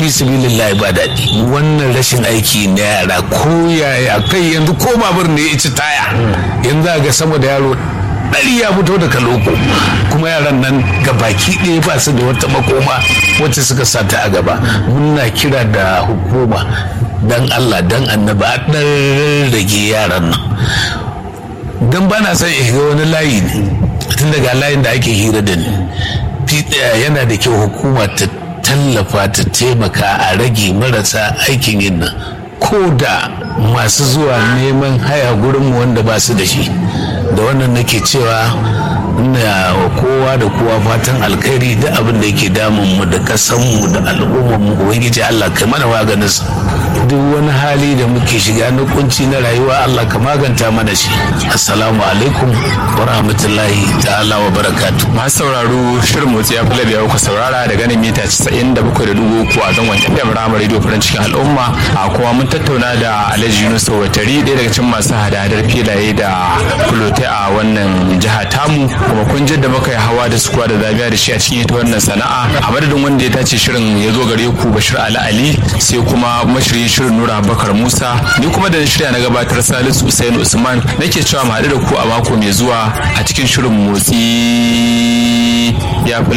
fi sabilillahi ba daɗi. Wannan rashin aiki na yara ko yaya kai yanzu ko babur ne ya ci taya yanzu ga sama da yaro 100 ya fito daga loko, kuma yaran nan gabaki ɗaya ba su da wata makoma wacce suka sata a gaba. Muna kira da hukuma dan Allah dan annaba a ɗan rage yaran nan, don ba na son ga wani layi ne tun daga layin da ake hira da ni. Yana da kyau hukuma ta tallafa ta taimaka a rage marasa aikin yin nan, ko da masu zuwa neman haya gurinmu wanda ba su da shi. Da wannan nake cewa ina kowa da kowa fatan alkhairi da abin da yake damun mu da kasan mu da al'ummar mu, ubangiji Allah kai mana maganin sa. Duk wani hali da muke shiga na kunci na rayuwa Allah ka maganta mana shi. Assalamu alaikum wa rahmatullahi ta'ala wa barakatuh. Masu sauraro shirin motsi ya kula biya ku saurara daga nan mita 97.3 a zangon FM Rahama Radio farin cikin al'umma. A kuma mun tattauna da Alhaji Yunus Watari, ɗaya daga cikin masu hada-hadar filaye da kulotai a wannan jiha tamu, kuma kun ji da muka yi hawa da sukuwa da zabiya da shi a cikin ita wannan sana'a. A madadin wanda ya tace shirin ya zo gare ku Bashir Ali, sai kuma mashirin shirin Nura Bakar Musa, ni kuma da shirya na gabatar Salisu Usain Usman nake cewa mu haɗu da ku a mako mai zuwa a cikin shirin motsi ya